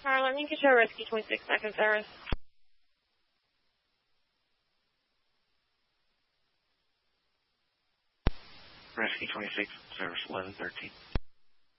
Harlan, you can show Rescue 26 second service. Rescue 26, service 1113.